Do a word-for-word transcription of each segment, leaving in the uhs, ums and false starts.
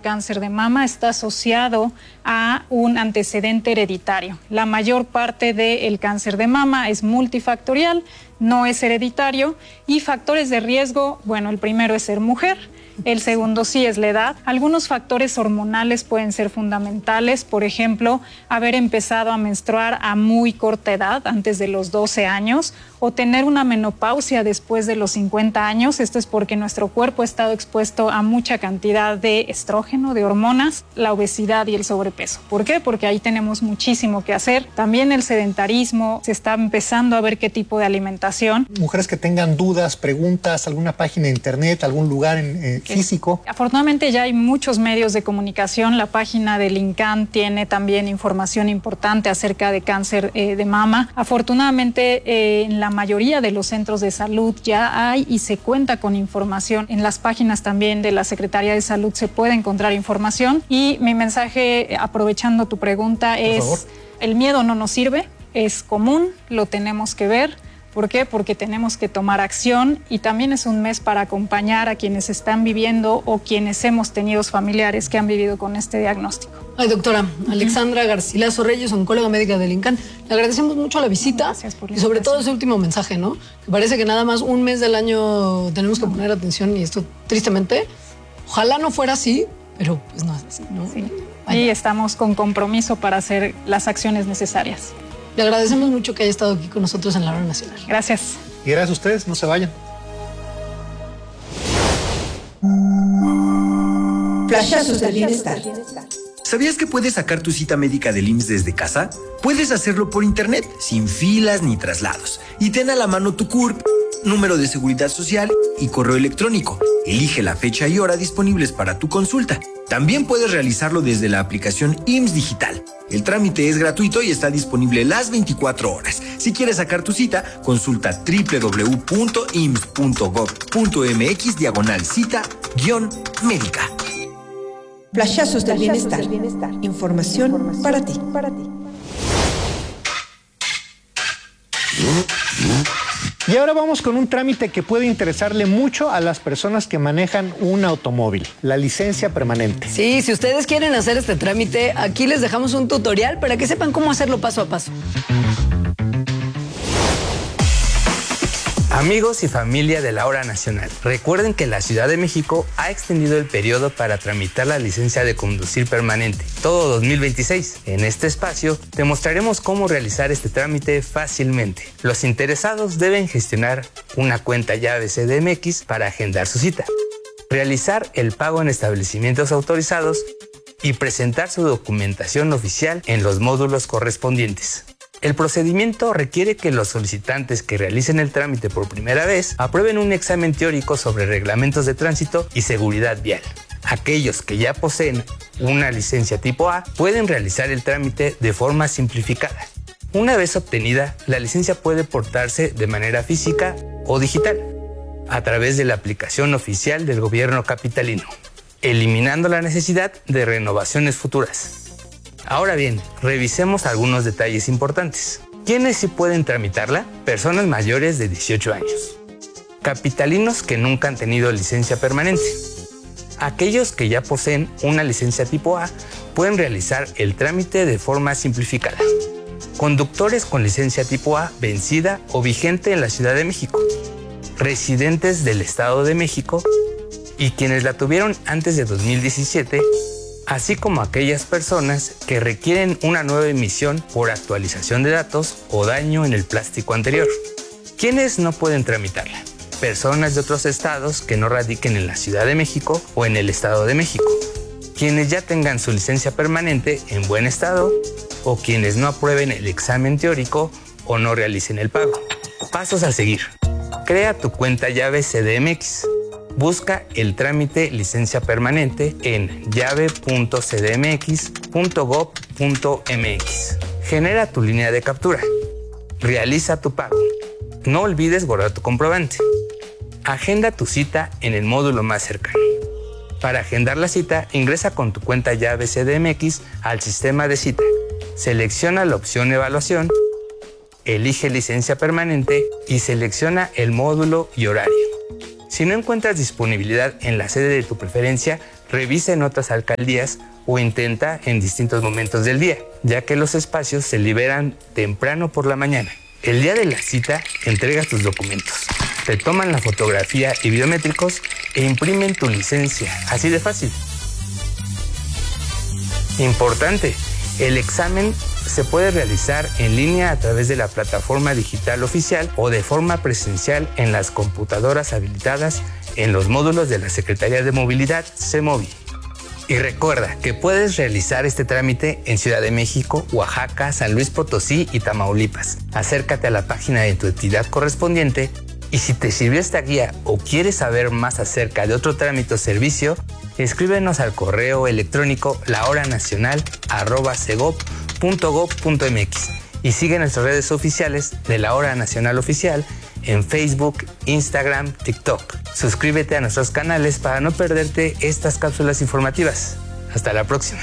cáncer de mama está asociado a un antecedente hereditario. La mayor parte del cáncer de mama es multifactorial, no es hereditario, y factores de riesgo, bueno, el primero es ser mujer. El segundo sí es la edad. Algunos factores hormonales pueden ser fundamentales, por ejemplo, haber empezado a menstruar a muy corta edad, antes de los doce años, o tener una menopausia después de los cincuenta años. Esto es porque nuestro cuerpo ha estado expuesto a mucha cantidad de estrógeno, de hormonas, la obesidad y el sobrepeso. ¿Por qué? Porque ahí tenemos muchísimo que hacer. También el sedentarismo, se está empezando a ver qué tipo de alimentación. Mujeres que tengan dudas, preguntas, alguna página de internet, algún lugar en, eh, físico. Afortunadamente ya hay muchos medios de comunicación. La página del INCAN tiene también información importante acerca de cáncer eh, de mama. Afortunadamente eh, en la mayoría de los centros de salud ya hay y se cuenta con información. En las páginas también de la Secretaría de Salud se puede encontrar información. Y mi mensaje, aprovechando tu pregunta, es: el miedo no nos sirve, es común, lo tenemos que ver. ¿Por qué? Porque tenemos que tomar acción, y también es un mes para acompañar a quienes están viviendo o quienes hemos tenido familiares que han vivido con este diagnóstico. Ay, doctora Alexandra Garcilaso Reyes, oncóloga médica del INCAN, le agradecemos mucho la visita. Gracias por la y sobre invitación. todo ese último mensaje, ¿no? Que parece que nada más un mes del año tenemos que poner atención, y esto tristemente, ojalá no fuera así, pero pues no es así, ¿no? Sí. Y estamos con compromiso para hacer las acciones necesarias. Le agradecemos mucho que haya estado aquí con nosotros en la Hora Nacional. Gracias. Y gracias a ustedes, no se vayan. Flashazos del bienestar. ¿Sabías que puedes sacar tu cita médica del I M S S desde casa? Puedes hacerlo por internet, sin filas ni traslados. Y ten a la mano tu C U R P, número de seguridad social y correo electrónico. Elige la fecha y hora disponibles para tu consulta. También puedes realizarlo desde la aplicación I M S S Digital. El trámite es gratuito y está disponible las veinticuatro horas. Si quieres sacar tu cita, consulta doble u doble u doble u punto i m s s punto gov punto m x diagonal cita guión médica. Flashazos del bienestar. Información para ti. Y ahora vamos con un trámite que puede interesarle mucho a las personas que manejan un automóvil, la licencia permanente. Sí, si ustedes quieren hacer este trámite, aquí les dejamos un tutorial para que sepan cómo hacerlo paso a paso. Amigos y familia de la Hora Nacional, recuerden que la Ciudad de México ha extendido el periodo para tramitar la licencia de conducir permanente, todo dos mil veintiséis. En este espacio te mostraremos cómo realizar este trámite fácilmente. Los interesados deben gestionar una cuenta llave C D M X para agendar su cita, realizar el pago en establecimientos autorizados y presentar su documentación oficial en los módulos correspondientes. El procedimiento requiere que los solicitantes que realicen el trámite por primera vez aprueben un examen teórico sobre reglamentos de tránsito y seguridad vial. Aquellos que ya poseen una licencia tipo A pueden realizar el trámite de forma simplificada. Una vez obtenida, la licencia puede portarse de manera física o digital a través de la aplicación oficial del gobierno capitalino, eliminando la necesidad de renovaciones futuras. Ahora bien, revisemos algunos detalles importantes. ¿Quiénes sí pueden tramitarla? Personas mayores de dieciocho años. Capitalinos que nunca han tenido licencia permanente. Aquellos que ya poseen una licencia tipo A pueden realizar el trámite de forma simplificada. Conductores con licencia tipo A vencida o vigente en la Ciudad de México. Residentes del Estado de México y quienes la tuvieron antes de dos mil diecisiete, así como aquellas personas que requieren una nueva emisión por actualización de datos o daño en el plástico anterior. ¿Quiénes no pueden tramitarla? Personas de otros estados que no radiquen en la Ciudad de México o en el Estado de México. Quienes ya tengan su licencia permanente en buen estado o quienes no aprueben el examen teórico o no realicen el pago. Pasos a seguir. Crea tu cuenta llave C D M X. Busca el trámite licencia permanente en llave punto c d m x punto gov punto m x. Genera tu línea de captura. Realiza tu pago. No olvides guardar tu comprobante. Agenda tu cita en el módulo más cercano. Para agendar la cita, ingresa con tu cuenta llave C D M X al sistema de cita. Selecciona la opción Evaluación, elige licencia permanente y selecciona el módulo y horario. Si no encuentras disponibilidad en la sede de tu preferencia, Revisa en otras alcaldías o intenta en distintos momentos del día, ya que los espacios se liberan temprano por la mañana. El día de la cita, entregas tus documentos. Te toman la fotografía y biométricos e imprimen tu licencia. Así de fácil. Importante, el examen se puede realizar en línea a través de la plataforma digital oficial o de forma presencial en las computadoras habilitadas en los módulos de la Secretaría de Movilidad, CEMOVI. Y recuerda que puedes realizar este trámite en Ciudad de México, Oaxaca, San Luis Potosí y Tamaulipas. Acércate a la página de tu entidad correspondiente y si te sirvió esta guía o quieres saber más acerca de otro trámite o servicio, escríbenos al correo electrónico lahoranacional arroba segov punto gov punto mx y sigue nuestras redes oficiales de La Hora Nacional Oficial en Facebook, Instagram, TikTok. Suscríbete a nuestros canales para no perderte estas cápsulas informativas. Hasta la próxima.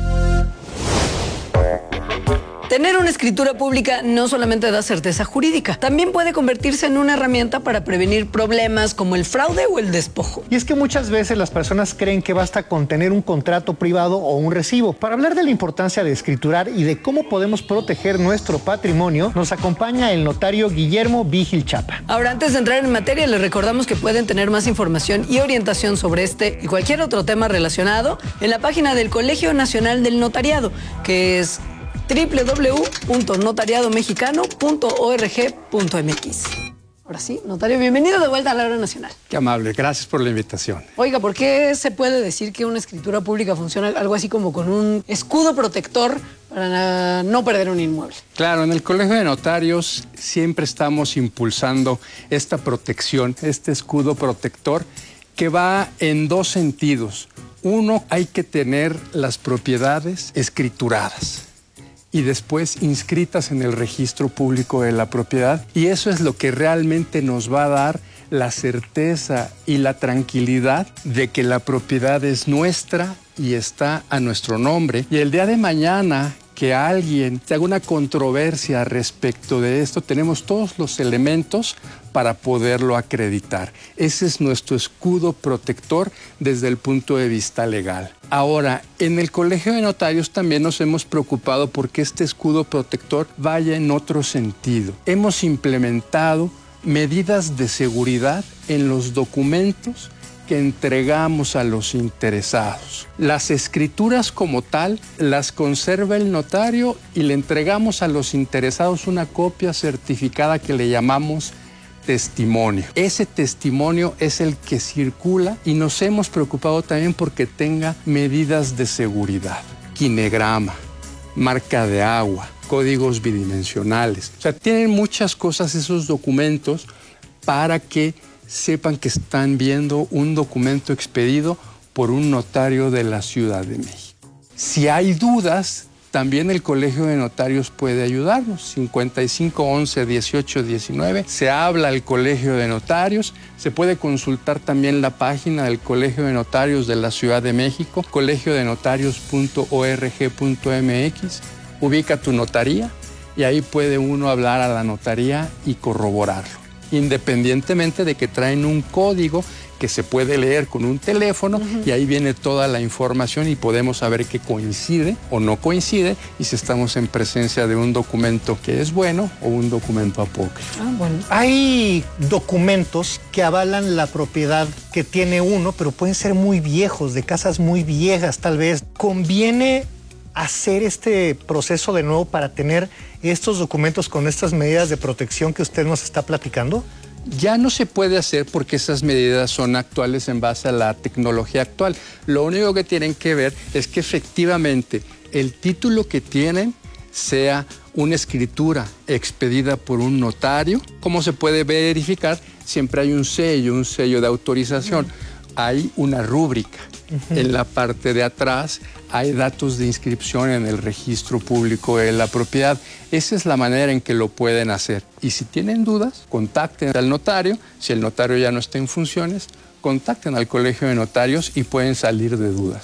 Tener una escritura pública no solamente da certeza jurídica, también puede convertirse en una herramienta para prevenir problemas como el fraude o el despojo. Y es que muchas veces las personas creen que basta con tener un contrato privado o un recibo. Para hablar de la importancia de escriturar y de cómo podemos proteger nuestro patrimonio, nos acompaña el notario Guillermo Vigil Chapa. Ahora, antes de entrar en materia, les recordamos que pueden tener más información y orientación sobre este y cualquier otro tema relacionado en la página del Colegio Nacional del Notariado, que es doble u doble u doble u punto notariado mexicano punto org punto mx. Ahora sí, notario, bienvenido de vuelta a La Hora Nacional. Qué amable, gracias por la invitación. Oiga, ¿por qué se puede decir que una escritura pública funciona algo así como con un escudo protector para no perder un inmueble? Claro, en el Colegio de Notarios siempre estamos impulsando esta protección, este escudo protector que va en dos sentidos. Uno, hay que tener las propiedades escrituradas y después inscritas en el registro público de la propiedad. Y eso es lo que realmente nos va a dar la certeza y la tranquilidad de que la propiedad es nuestra y está a nuestro nombre. Y el día de mañana que alguien te haga una controversia respecto de esto, tenemos todos los elementos para poderlo acreditar. Ese es nuestro escudo protector desde el punto de vista legal. Ahora, en el Colegio de Notarios también nos hemos preocupado porque este escudo protector vaya en otro sentido. Hemos implementado medidas de seguridad en los documentos que entregamos a los interesados. Las escrituras como tal las conserva el notario y le entregamos a los interesados una copia certificada que le llamamos testimonio. Ese testimonio es el que circula y nos hemos preocupado también porque tenga medidas de seguridad, quinegrama, marca de agua, códigos bidimensionales. O sea, tienen muchas cosas esos documentos para que sepan que están viendo un documento expedido por un notario de la Ciudad de México. Si hay dudas, también el Colegio de Notarios puede ayudarnos. cincuenta y cinco, once, dieciocho, diecinueve. Se habla al Colegio de Notarios. Se puede consultar también la página del Colegio de Notarios de la Ciudad de México, colegio de notarios punto org punto mx. Ubica tu notaría y ahí puede uno hablar a la notaría y corroborarlo, independientemente de que traen un código que se puede leer con un teléfono. Uh-huh. Y ahí viene toda la información y podemos saber que coincide o no coincide y si estamos en presencia de un documento que es bueno o un documento apócrifo. Ah, bueno. Hay documentos que avalan la propiedad que tiene uno, pero pueden ser muy viejos, de casas muy viejas tal vez. ¿Conviene hacer este proceso de nuevo para tener estos documentos con estas medidas de protección que usted nos está platicando? Ya no se puede hacer porque esas medidas son actuales en base a la tecnología actual. Lo único que tienen que ver es que efectivamente el título que tienen sea una escritura expedida por un notario. ¿Cómo se puede verificar? Siempre hay un sello, un sello de autorización. Uh-huh. Hay una rúbrica. Uh-huh. En la parte de atrás hay datos de inscripción en el registro público de la propiedad. Esa es la manera en que lo pueden hacer. Y si tienen dudas, contacten al notario. Si el notario ya no está en funciones, contacten al Colegio de Notarios y pueden salir de dudas.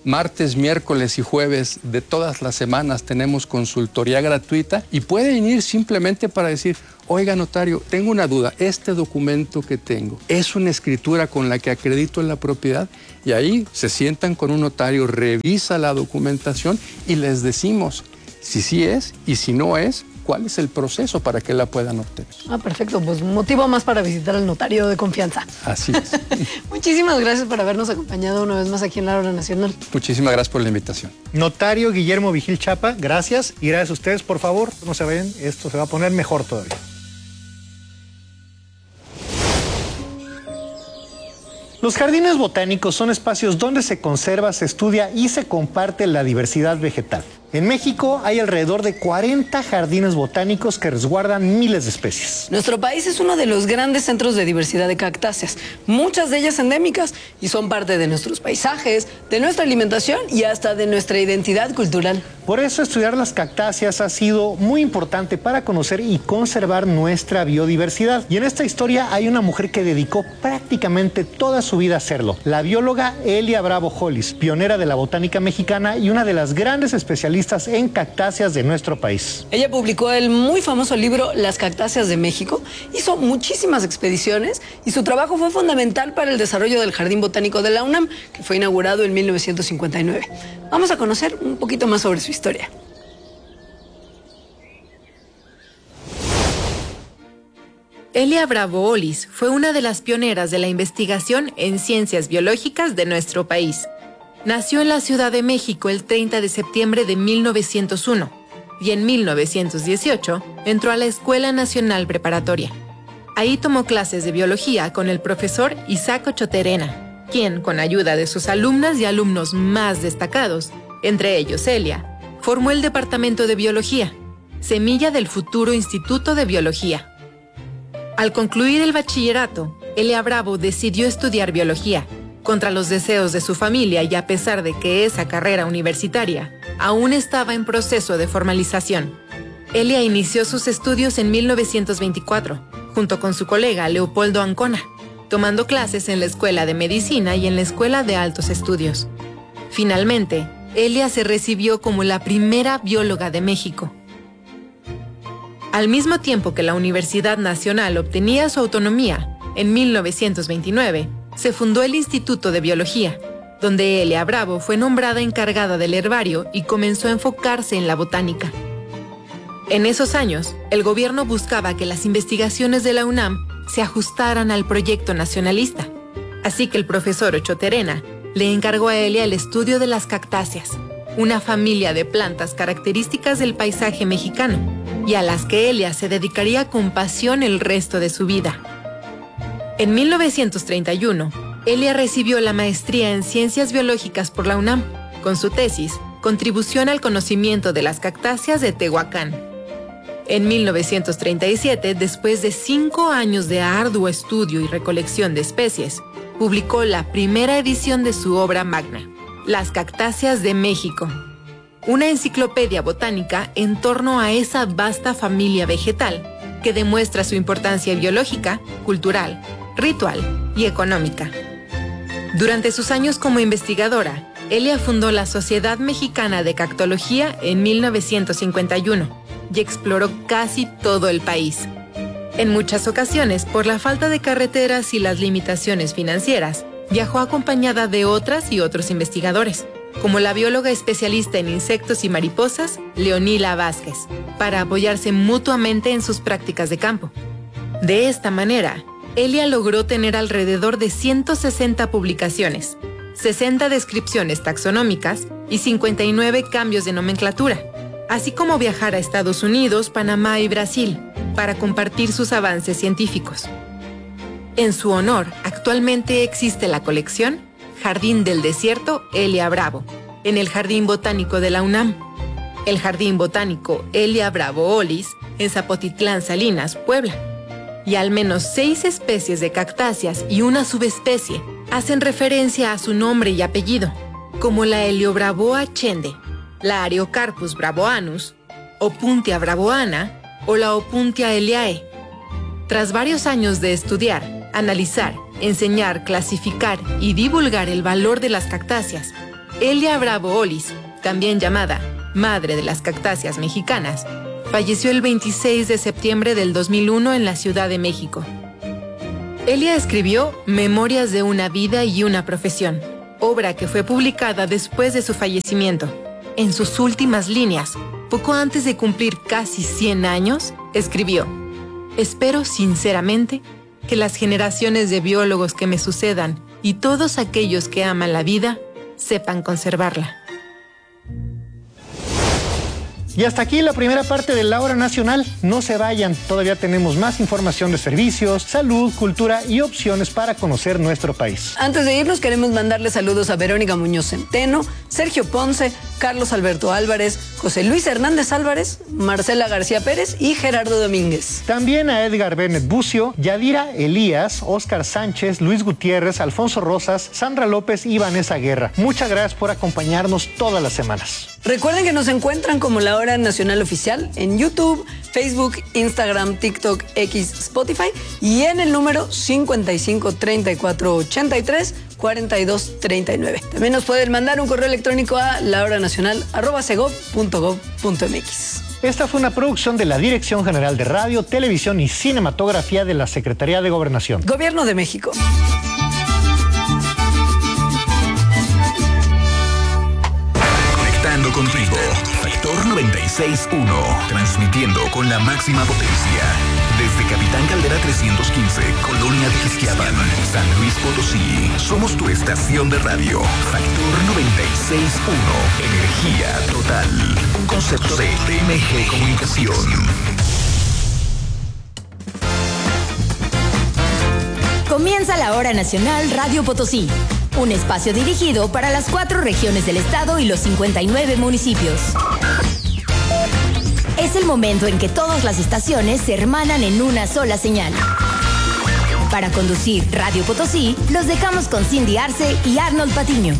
Martes, miércoles y jueves de todas las semanas tenemos consultoría gratuita y pueden ir simplemente para decir, oiga, notario, tengo una duda, este documento que tengo, ¿es una escritura con la que acredito la propiedad? Y ahí se sientan con un notario, revisa la documentación y les decimos si sí es y si no es, cuál es el proceso para que la puedan obtener. Ah, perfecto. Pues motivo más para visitar al notario de confianza. Así es. Muchísimas gracias por habernos acompañado una vez más aquí en La Hora Nacional. Muchísimas gracias por la invitación. Notario Guillermo Vigil Chapa, gracias. Y gracias a ustedes, por favor, no se vayan, esto se va a poner mejor todavía. Los jardines botánicos son espacios donde se conserva, se estudia y se comparte la diversidad vegetal. En México hay alrededor de cuarenta jardines botánicos que resguardan miles de especies. Nuestro país es uno de los grandes centros de diversidad de cactáceas, muchas de ellas endémicas, y son parte de nuestros paisajes, de nuestra alimentación y hasta de nuestra identidad cultural. Por eso estudiar las cactáceas ha sido muy importante para conocer y conservar nuestra biodiversidad. Y en esta historia hay una mujer que dedicó prácticamente toda su vida a hacerlo, la bióloga Elia Bravo Hollis, pionera de la botánica mexicana y una de las grandes especialistas en cactáceas de nuestro país. Ella publicó el muy famoso libro Las cactáceas de México, hizo muchísimas expediciones y su trabajo fue fundamental para el desarrollo del Jardín Botánico de la UNAM, que fue inaugurado en mil novecientos cincuenta y nueve. Vamos a conocer un poquito más sobre su historia. Elia Bravo Hollis fue una de las pioneras de la investigación en ciencias biológicas de nuestro país. Nació en la Ciudad de México el treinta de septiembre de mil novecientos uno y en mil novecientos dieciocho entró a la Escuela Nacional Preparatoria. Ahí tomó clases de biología con el profesor Isaac Ochoterena, quien, con ayuda de sus alumnas y alumnos más destacados, entre ellos Elia, formó el Departamento de Biología, semilla del futuro Instituto de Biología. Al concluir el bachillerato, Elia Bravo decidió estudiar biología, contra los deseos de su familia y a pesar de que esa carrera universitaria aún estaba en proceso de formalización. Elia inició sus estudios en mil novecientos veinticuatro, junto con su colega Leopoldo Ancona, tomando clases en la Escuela de Medicina y en la Escuela de Altos Estudios. Finalmente, Elia se recibió como la primera bióloga de México. Al mismo tiempo que la Universidad Nacional obtenía su autonomía, en mil novecientos veintinueve, se fundó el Instituto de Biología, donde Elia Bravo fue nombrada encargada del herbario y comenzó a enfocarse en la botánica. En esos años, el gobierno buscaba que las investigaciones de la UNAM se ajustaran al proyecto nacionalista, así que el profesor Ochoterena le encargó a Elia el estudio de las cactáceas, una familia de plantas características del paisaje mexicano, y a las que Elia se dedicaría con pasión el resto de su vida. En mil novecientos treinta y uno, Elia recibió la maestría en Ciencias Biológicas por la UNAM, con su tesis Contribución al conocimiento de las cactáceas de Tehuacán. En mil novecientos treinta y siete, después de cinco años de arduo estudio y recolección de especies, publicó la primera edición de su obra magna, Las cactáceas de México, una enciclopedia botánica en torno a esa vasta familia vegetal que demuestra su importancia biológica, cultural, ritual y económica. Durante sus años como investigadora, Elia fundó la Sociedad Mexicana de Cactología en mil novecientos cincuenta y uno y exploró casi todo el país. En muchas ocasiones, por la falta de carreteras y las limitaciones financieras, viajó acompañada de otras y otros investigadores, como la bióloga especialista en insectos y mariposas, Leonila Vázquez, para apoyarse mutuamente en sus prácticas de campo. De esta manera, Elia logró tener alrededor de ciento sesenta publicaciones, sesenta descripciones taxonómicas y cincuenta y nueve cambios de nomenclatura, así como viajar a Estados Unidos, Panamá y Brasil para compartir sus avances científicos. En su honor, actualmente existe la colección Jardín del Desierto Elia Bravo, en el Jardín Botánico de la UNAM, el Jardín Botánico Elia Bravo Hollis, en Zapotitlán, Salinas, Puebla. Y al menos seis especies de cactáceas y una subespecie hacen referencia a su nombre y apellido, como la Heliobravoa chende, la Ariocarpus bravoanus, Opuntia bravoana o la Opuntia eliae. Tras varios años de estudiar, analizar, enseñar, clasificar y divulgar el valor de las cactáceas, Elia Bravo Olis, también llamada Madre de las Cactáceas Mexicanas, falleció el veintiséis de septiembre del dos mil uno en la Ciudad de México. Elia escribió Memorias de una vida y una profesión, obra que fue publicada después de su fallecimiento. En sus últimas líneas, poco antes de cumplir casi cien años, escribió: espero sinceramente que las generaciones de biólogos que me sucedan y todos aquellos que aman la vida sepan conservarla. Y hasta aquí la primera parte de La Hora Nacional. No se vayan, todavía tenemos más información de servicios, salud, cultura y opciones para conocer nuestro país. Antes de irnos, queremos mandarle saludos a Verónica Muñoz Centeno, Sergio Ponce, Carlos Alberto Álvarez, José Luis Hernández Álvarez, Marcela García Pérez y Gerardo Domínguez. También a Edgar Bennett Bucio, Yadira Elías, Óscar Sánchez, Luis Gutiérrez, Alfonso Rosas, Sandra López y Vanessa Guerra. Muchas gracias por acompañarnos todas las semanas. Recuerden que nos encuentran como La Hora Nacional Oficial en YouTube, Facebook, Instagram, TikTok, X, Spotify y en el número cincuenta y cinco, treinta y cuatro, ochenta y tres, cuarenta y dos, treinta y nueve. También nos pueden mandar un correo electrónico a lahoranacional arroba segov punto gov punto mx. Esta fue una producción de la Dirección General de Radio, Televisión y Cinematografía de la Secretaría de Gobernación. Gobierno de México. Contigo, Factor noventa y seis punto uno, transmitiendo con la máxima potencia. Desde Capitán Caldera trescientos quince, Colonia de Ixtlapan, San Luis Potosí. Somos tu estación de radio. Factor noventa y seis punto uno, energía total. Un concepto de T M G Comunicación. Comienza La Hora Nacional Radio Potosí. Un espacio dirigido para las cuatro regiones del estado y los cincuenta y nueve municipios. Es el momento en que todas las estaciones se hermanan en una sola señal. Para conducir Radio Potosí, los dejamos con Cindy Arce y Arnold Patiño.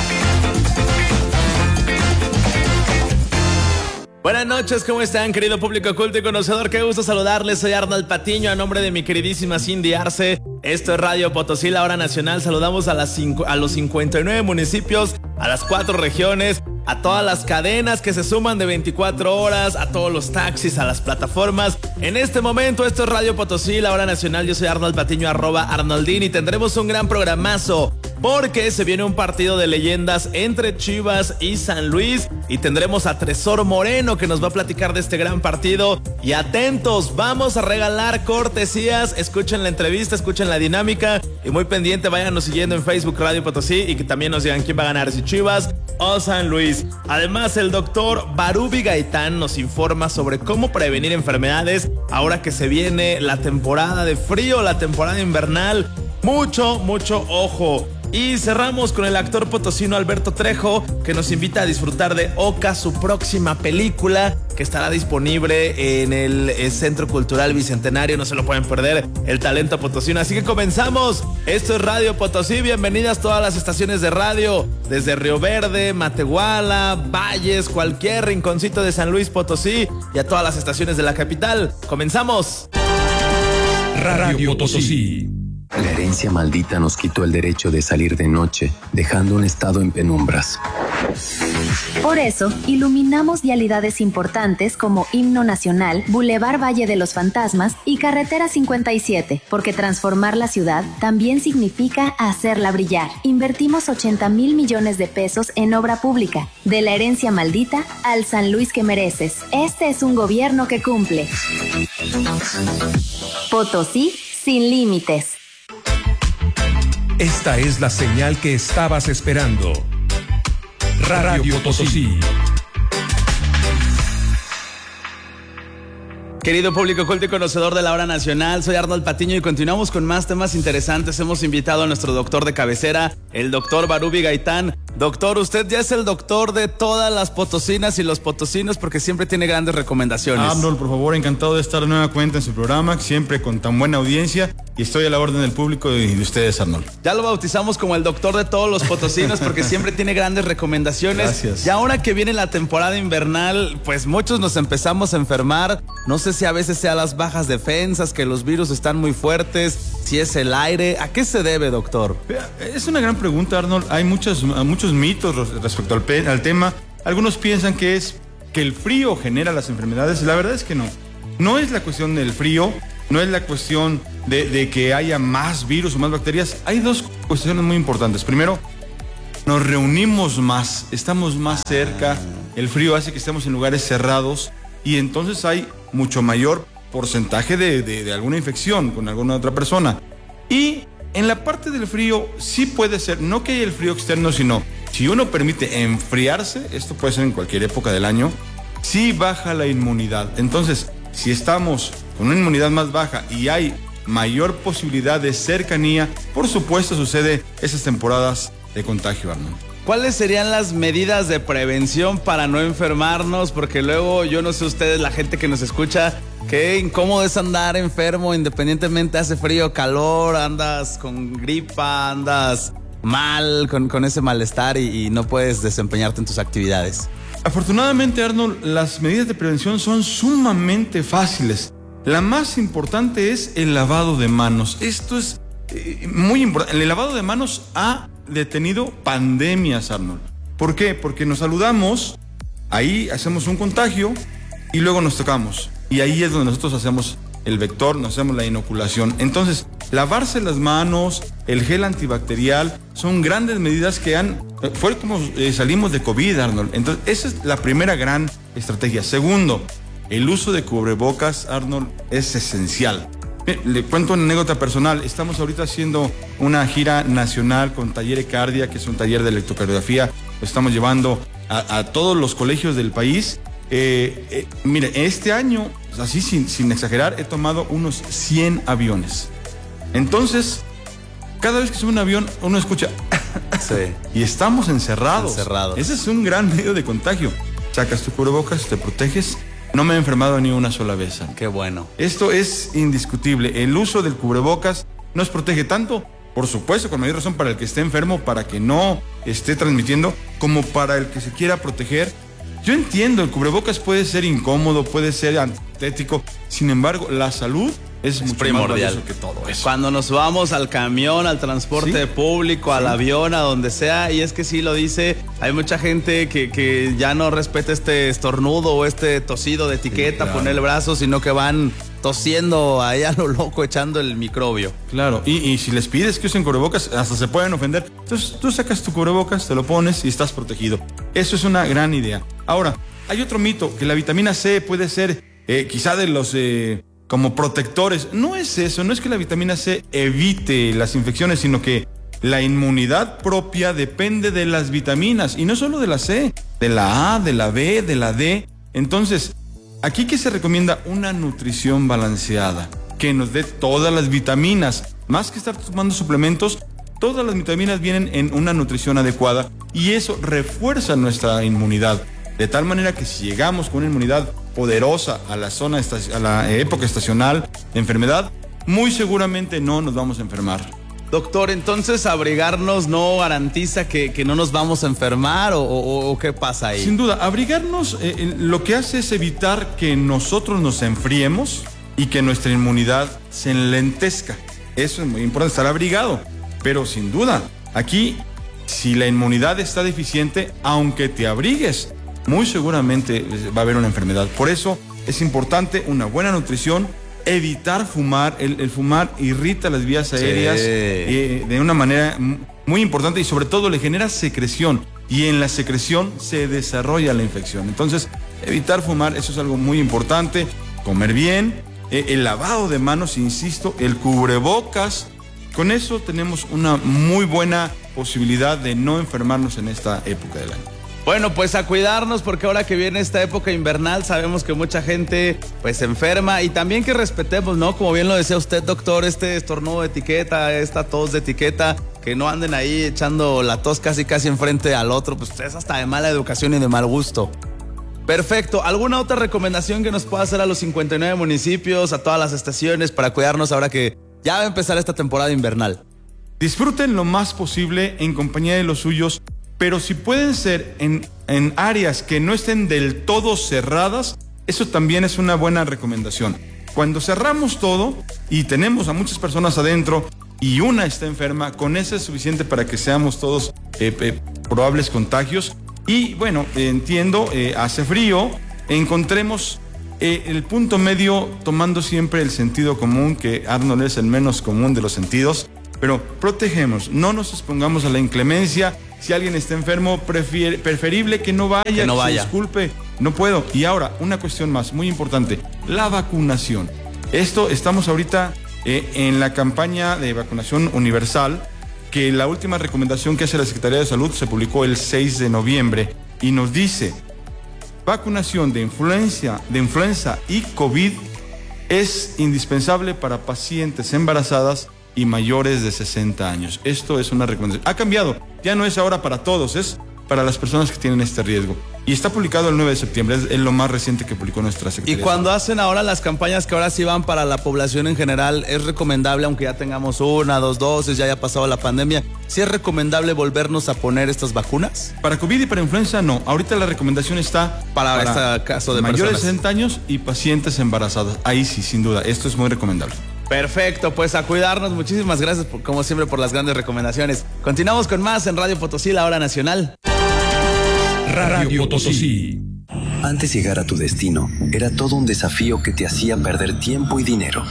Buenas noches, ¿cómo están, querido público culto y conocedor? Qué gusto saludarles, soy Arnold Patiño, a nombre de mi queridísima Cindy Arce. Esto es Radio Potosí, La Hora Nacional. Saludamos a, las cinco, a los cincuenta y nueve municipios, a las cuatro regiones, a todas las cadenas que se suman de veinticuatro horas, a todos los taxis, a las plataformas. En este momento, esto es Radio Potosí, La Hora Nacional. Yo soy Arnold Patiño, arroba Arnoldín, y tendremos un gran programazo, porque se viene un partido de leyendas entre Chivas y San Luis, y tendremos a Tresor Moreno, que nos va a platicar de este gran partido. Y atentos, vamos a regalar cortesías. Escuchen la entrevista, escuchen la dinámica, y muy pendiente, váyanos siguiendo en Facebook Radio Potosí, y que también nos digan quién va a ganar, si Chivas o San Luis. Además, el doctor Barubi Gaitán nos informa sobre cómo prevenir enfermedades ahora que se viene la temporada de frío, la temporada invernal. Mucho, mucho ojo. Y cerramos con el actor potosino Alberto Trejo, que nos invita a disfrutar de Oca, su próxima película, que estará disponible en el Centro Cultural Bicentenario. No se lo pueden perder, el talento potosino. Así que comenzamos. Esto es Radio Potosí. Bienvenidas todas las estaciones de radio, desde Río Verde, Matehuala, Valles, cualquier rinconcito de San Luis Potosí, y a todas las estaciones de la capital. Comenzamos. Radio Potosí. La herencia maldita nos quitó el derecho de salir de noche, dejando un estado en penumbras. Por eso, iluminamos vialidades importantes como Himno Nacional, Boulevard Valle de los Fantasmas y Carretera cincuenta y siete, porque transformar la ciudad también significa hacerla brillar. Invertimos ochenta mil millones de pesos en obra pública, de la herencia maldita al San Luis que mereces. Este es un gobierno que cumple. Potosí sin límites. Esta es la señal que estabas esperando. Radio Potosí. Querido público culto y conocedor de La Hora Nacional, soy Arnold Patiño y continuamos con más temas interesantes. Hemos invitado a nuestro doctor de cabecera, el doctor Barubi Gaitán. Doctor, usted ya es el doctor de todas las potosinas y los potosinos, porque siempre tiene grandes recomendaciones. Arnold, por favor, encantado de estar de nueva cuenta en su programa, siempre con tan buena audiencia, y estoy a la orden del público y de ustedes, Arnold. Ya lo bautizamos como el doctor de todos los potosinos porque siempre tiene grandes recomendaciones. Gracias. Y ahora que viene la temporada invernal, pues muchos nos empezamos a enfermar. No sé si a veces sea las bajas defensas, que los virus están muy fuertes, si es el aire. ¿A qué se debe, doctor? Es una gran pregunta, Arnold. Hay muchos, muchos mitos respecto al, pe- al tema. Algunos piensan que es que el frío genera las enfermedades. La verdad es que no. No es la cuestión del frío, no es la cuestión de, de que haya más virus o más bacterias. Hay dos cuestiones muy importantes. Primero, nos reunimos más, estamos más cerca. El frío hace que estemos en lugares cerrados y entonces hay mucho mayor porcentaje de, de, de alguna infección con alguna otra persona. Y en la parte del frío sí puede ser, no que haya el frío externo, sino si uno permite enfriarse, esto puede ser en cualquier época del año, sí baja la inmunidad. Entonces, si estamos con una inmunidad más baja y hay mayor posibilidad de cercanía, por supuesto sucede esas temporadas de contagio, Arnold. ¿Cuáles serían las medidas de prevención para no enfermarnos? Porque luego, yo no sé ustedes, la gente que nos escucha, qué incómodo es andar enfermo independientemente hace frío, calor, andas con gripa, andas mal, con, con ese malestar y, y no puedes desempeñarte en tus actividades. Afortunadamente, Arnold, las medidas de prevención son sumamente fáciles. La más importante es el lavado de manos. Esto es eh, muy importante. El lavado de manos ha detenido pandemias, Arnold. ¿Por qué? Porque nos saludamos, ahí hacemos un contagio y luego nos tocamos. Y ahí es donde nosotros hacemos el vector, nos hacemos la inoculación. Entonces, lavarse las manos, el gel antibacterial, son grandes medidas que han... Fue como eh, salimos de COVID, Arnold. Entonces, esa es la primera gran estrategia. Segundo, el uso de cubrebocas, Arnold, es esencial. Le cuento una anécdota personal. Estamos ahorita haciendo una gira nacional con Taller Cardia, que es un taller de electrocardiografía. Lo estamos llevando a, a todos los colegios del país. Eh, eh, mire, este año, así sin, sin exagerar, he tomado unos cien aviones. Entonces, cada vez que sube un avión, uno escucha... Sí. Y estamos encerrados. encerrados. Ese es un gran medio de contagio. Sacas tu cubrebocas, te proteges. No me he enfermado ni una sola vez. Qué bueno. Esto es indiscutible. El uso del cubrebocas nos protege tanto, por supuesto, con mayor razón para el que esté enfermo, para que no esté transmitiendo, como para el que se quiera proteger. Yo entiendo, el cubrebocas puede ser incómodo, puede ser antitético. Sin embargo, la salud es, es mucho primordial. Más valioso que todo eso. Cuando nos vamos al camión, al transporte ¿Sí? público, sí. al avión, a donde sea, y es que sí lo dice, hay mucha gente que, que ya no respeta este estornudo o este tosido de etiqueta, sí, claro. poner el brazo, sino que van tosiendo ahí a lo loco, echando el microbio. Claro, y, y si les pides que usen cubrebocas, hasta se pueden ofender. Entonces tú sacas tu cubrebocas, te lo pones y estás protegido. Eso es una gran idea. Ahora, hay otro mito, que la vitamina C puede ser eh, quizá de los... Eh, como protectores. No es eso, no es que la vitamina C evite las infecciones, sino que la inmunidad propia depende de las vitaminas, y no solo de la C, de la A, de la B, de la D. Entonces, aquí que se recomienda una nutrición balanceada, que nos dé todas las vitaminas, más que estar tomando suplementos, todas las vitaminas vienen en una nutrición adecuada, y eso refuerza nuestra inmunidad. De tal manera que si llegamos con una inmunidad poderosa a la zona, a la época estacional de enfermedad, muy seguramente no nos vamos a enfermar. Doctor, entonces abrigarnos no garantiza que, que no nos vamos a enfermar o, o, o qué pasa ahí. Sin duda, abrigarnos eh, lo que hace es evitar que nosotros nos enfriemos y que nuestra inmunidad se enlentezca. Eso es muy importante, estar abrigado. Pero sin duda, aquí, si la inmunidad está deficiente, aunque te abrigues, muy seguramente va a haber una enfermedad. Por eso es importante una buena nutrición, evitar fumar. El, el fumar irrita las vías aéreas sí. eh, de una manera muy importante y sobre todo le genera secreción. Y en la secreción se desarrolla la infección. Entonces, evitar fumar, eso es algo muy importante. Comer bien, eh, el lavado de manos, insisto, el cubrebocas. Con eso tenemos una muy buena posibilidad de no enfermarnos en esta época del año. Bueno, pues a cuidarnos, porque ahora que viene esta época invernal sabemos que mucha gente pues se enferma, y también que respetemos, ¿no? Como bien lo decía usted, doctor, este estornudo de etiqueta, esta tos de etiqueta, que no anden ahí echando la tos casi casi enfrente al otro, pues es hasta de mala educación y de mal gusto. Perfecto. ¿Alguna otra recomendación que nos pueda hacer a los cincuenta y nueve municipios, a todas las estaciones, para cuidarnos ahora que ya va a empezar esta temporada invernal? Disfruten lo más posible en compañía de los suyos, pero si pueden ser en, en áreas que no estén del todo cerradas, eso también es una buena recomendación. Cuando cerramos todo y tenemos a muchas personas adentro y una está enferma, con eso es suficiente para que seamos todos eh, eh, probables contagios. Y bueno, eh, entiendo, eh, hace frío, encontremos eh, el punto medio tomando siempre el sentido común, que Arnold es el menos común de los sentidos, pero protegemos, no nos expongamos a la inclemencia. Si alguien está enfermo, prefiere, preferible que no vaya, que no vaya. Se disculpe, no puedo. Y ahora, una cuestión más, muy importante, la vacunación. Esto, estamos ahorita eh, en la campaña de vacunación universal, que la última recomendación que hace la Secretaría de Salud se publicó el seis de noviembre y nos dice: vacunación de influenza, de influenza y COVID es indispensable para pacientes embarazadas y mayores de sesenta años. Esto es una recomendación. Ha cambiado, ya no es ahora para todos, es para las personas que tienen este riesgo. Y está publicado el nueve de septiembre, es, es lo más reciente que publicó nuestra Secretaría. Y cuando hacen ahora las campañas que ahora sí van para la población en general, ¿es recomendable, aunque ya tengamos una, dos dosis, ya haya pasado la pandemia, sí es recomendable volvernos a poner estas vacunas? Para COVID y para influenza no. Ahorita la recomendación está para, para este caso de mayores personas de sesenta años y pacientes embarazadas. Ahí sí, sin duda, esto es muy recomendable. Perfecto, pues a cuidarnos. Muchísimas gracias, por, como siempre, por las grandes recomendaciones. Continuamos con más en Radio Potosí, la hora nacional. Radio Potosí. Antes llegar a tu destino, era todo un desafío que te hacía perder tiempo y dinero.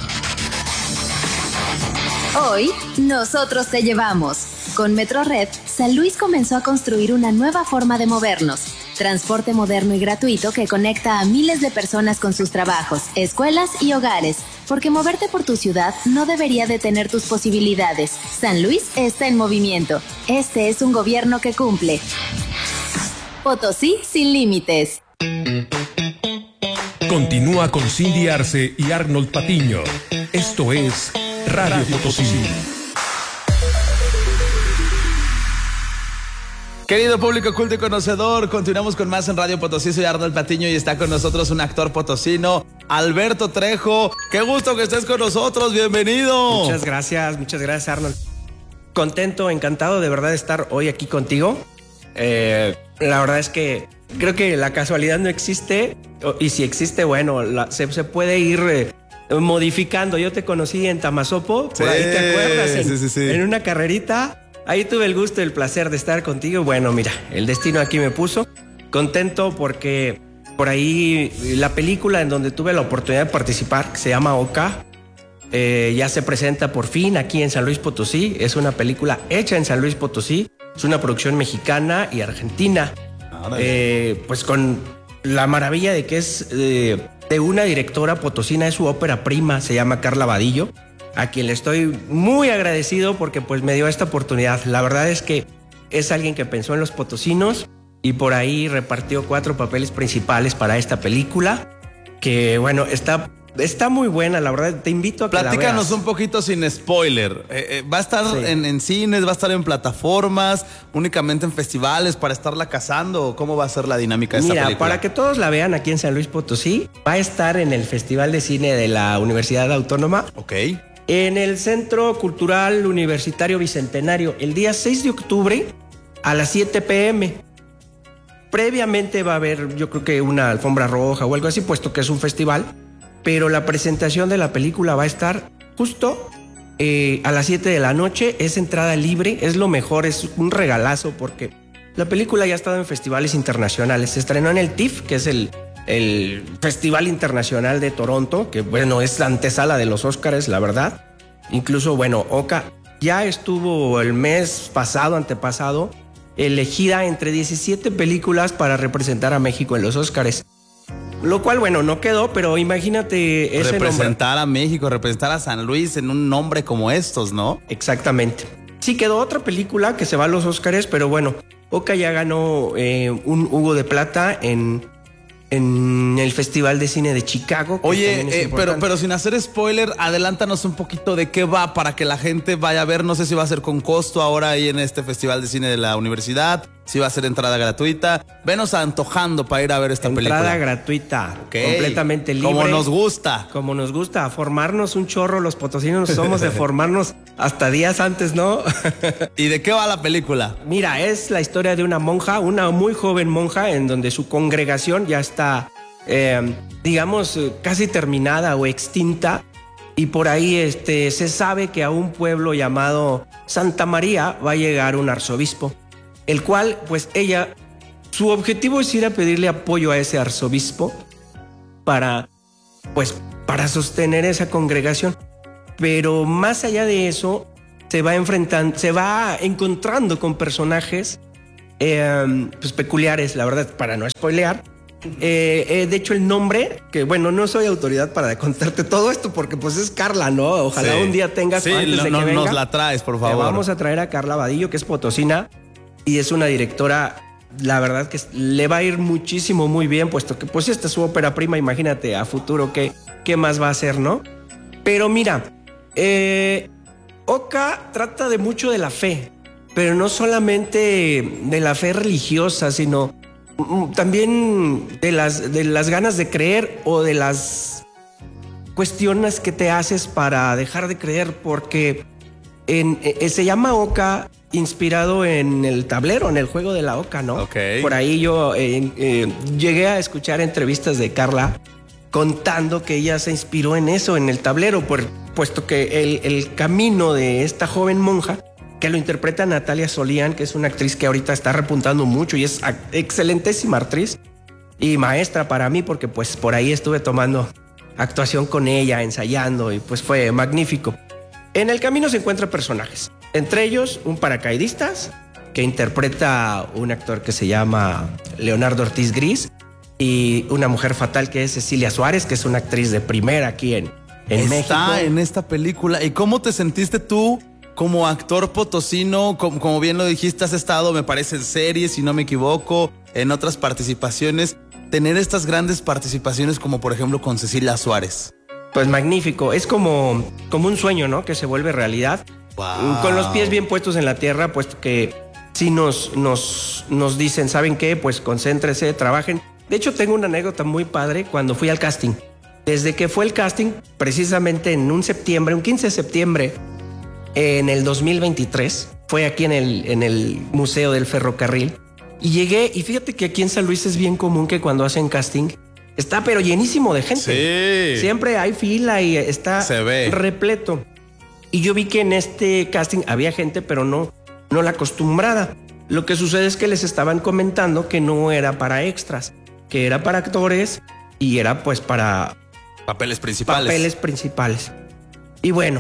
Hoy, nosotros te llevamos. Con Metrored, San Luis comenzó a construir una nueva forma de movernos. Transporte moderno y gratuito que conecta a miles de personas con sus trabajos, escuelas y hogares. Porque moverte por tu ciudad no debería detener tus posibilidades. San Luis está en movimiento. Este es un gobierno que cumple. Potosí sin límites. Continúa con Cindy Arce y Arnold Patiño. Esto es Radio Potosí. Querido público culto y conocedor, continuamos con más en Radio Potosí. Soy Arnold Patiño y está con nosotros un actor potosino, Alberto Trejo. Qué gusto que estés con nosotros, bienvenido. Muchas gracias, muchas gracias, Arnold. Contento, encantado de verdad de estar hoy aquí contigo. Eh, la verdad es que creo que la casualidad no existe, y si existe, bueno, la, se, se puede ir eh, modificando. Yo te conocí en Tamazopo, por sí, ahí te acuerdas, en, sí, sí, sí. en una carrerita. Ahí tuve el gusto y el placer de estar contigo. Bueno, mira, el destino aquí me puso. Contento porque por ahí la película en donde tuve la oportunidad de participar, que se llama Oca, eh, ya se presenta por fin aquí en San Luis Potosí. Es una película hecha en San Luis Potosí. Es una producción mexicana y argentina. Eh, pues con la maravilla de que es eh, de una directora potosina, es su ópera prima, se llama Carla Vadillo, a quien le estoy muy agradecido porque pues me dio esta oportunidad. La verdad es que es alguien que pensó en los potosinos y por ahí repartió cuatro papeles principales para esta película, que bueno, está... Está muy buena, la verdad, te invito a que Platícanos la veas. un poquito sin spoiler. Eh, eh, ¿Va a estar sí. en, en cines, va a estar en plataformas, únicamente en festivales para estarla cazando? ¿Cómo va a ser la dinámica de Mira, esta película? Para que todos la vean aquí en San Luis Potosí, va a estar en el Festival de Cine de la Universidad Autónoma. Ok. En el Centro Cultural Universitario Bicentenario, el día seis de octubre a las siete pe eme. Previamente va a haber, yo creo que una alfombra roja o algo así, puesto que es un festival. Pero la presentación de la película va a estar justo eh, a las siete de la noche. Es entrada libre, es lo mejor, es un regalazo porque la película ya ha estado en festivales internacionales. Se estrenó en el T I F, que es el, el Festival Internacional de Toronto, que bueno, es la antesala de los Óscares, la verdad. Incluso, bueno, Oca ya estuvo el mes pasado, antepasado, elegida entre diecisiete películas para representar a México en los Óscares. Lo cual, bueno, no quedó, pero imagínate ese representar nombre. a México, representar a San Luis en un nombre como estos, ¿no? Exactamente. Sí, quedó otra película que se va a los Óscares, pero bueno, Oca ya ganó eh, un Hugo de Plata en, en el Festival de Cine de Chicago. Oye, eh, pero, pero sin hacer spoiler, adelántanos un poquito de qué va para que la gente vaya a ver. No sé si va a ser con costo ahora ahí en este Festival de Cine de la Universidad, si va a ser entrada gratuita. Venos antojando para ir a ver esta entrada película. Entrada gratuita, okay. Completamente libre. Como nos gusta. Como nos gusta, formarnos un chorro. Los potosinos somos de formarnos hasta días antes, ¿no? ¿Y de qué va la película? Mira, es la historia de una monja, una muy joven monja, en donde su congregación ya está eh, digamos, casi terminada o extinta. Y por ahí este, se sabe que a un pueblo llamado Santa María va a llegar un arzobispo, el cual, pues ella, su objetivo es ir a pedirle apoyo a ese arzobispo para, pues, para sostener esa congregación. Pero más allá de eso, se va enfrentando, se va encontrando con personajes eh, pues, peculiares, la verdad, para no spoilear. Eh, eh, de hecho, el nombre, que bueno, no soy autoridad para contarte todo esto porque pues es Carla, ¿no? Ojalá sí. un día tengas sí, antes no, de no, que venga. nos la traes, por favor. Le vamos a traer a Carla Vadillo, que es potosina y es una directora, la verdad que le va a ir muchísimo, muy bien, puesto que pues esta es su ópera prima, imagínate a futuro qué, qué más va a hacer, ¿no? Pero mira, eh, Oca trata de mucho de la fe, pero no solamente de la fe religiosa, sino también de las, de las ganas de creer o de las cuestiones que te haces para dejar de creer, porque en, eh, se llama Oca inspirado en el tablero, en el juego de la Oca, ¿no? Okay. Por ahí yo eh, eh, llegué a escuchar entrevistas de Carla contando que ella se inspiró en eso, en el tablero, por, puesto que el, el camino de esta joven monja, que lo interpreta Natalia Solián, que es una actriz que ahorita está repuntando mucho y es excelentísima actriz y maestra para mí, porque pues por ahí estuve tomando actuación con ella, ensayando, y pues fue magnífico. En el camino se encuentran personajes, entre ellos un paracaidistas que interpreta un actor que se llama Leonardo Ortiz Gris, y una mujer fatal que es Cecilia Suárez, que es una actriz de primera aquí en, en Está México. Está en esta película. ¿Y cómo te sentiste tú como actor potosino? Como, como bien lo dijiste, has estado, me parece, en series, si no me equivoco, en otras participaciones. Tener estas grandes participaciones como por ejemplo con Cecilia Suárez. Pues magnífico, es como, como un sueño, ¿no? Que se vuelve realidad. Wow. Con los pies bien puestos en la tierra, puesto que sí nos, nos, nos dicen, ¿saben qué? Pues concéntrese, trabajen. De hecho, tengo una anécdota muy padre cuando fui al casting. Desde que fue el casting, precisamente en un septiembre, un quince de septiembre, en el dos mil veintitrés, fue aquí en el, en el Museo del Ferrocarril. Y llegué, y fíjate que aquí en San Luis es bien común que cuando hacen casting, está pero llenísimo de gente. Sí. Siempre hay fila y está Se ve. repleto. Y yo vi que en este casting había gente, pero no, no la acostumbrada. Lo que sucede es que les estaban comentando que no era para extras, que era para actores y era pues para papeles principales. Papeles principales. Y bueno,